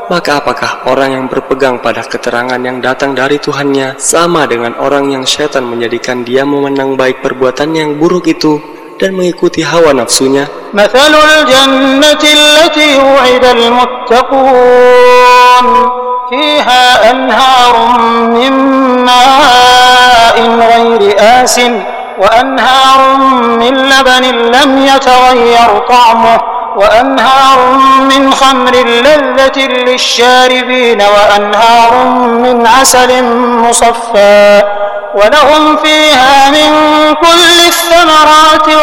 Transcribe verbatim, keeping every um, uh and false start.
Maka apakah orang yang berpegang pada keterangan yang datang dari Tuhannya sama dengan orang yang syaitan menjadikan dia memandang baik perbuatan yang buruk itu dan mengikuti hawa nafsunya? Mathalul jannati allati wu'idal muttaqun fiha anharun min ma'in ghairi asin wa anharun min labanin lam yataghayyar ta'muhu وأنهار من خمر لذة للشاربين وأنهار من عسل مصفى ولهم فيها من كل الثمرات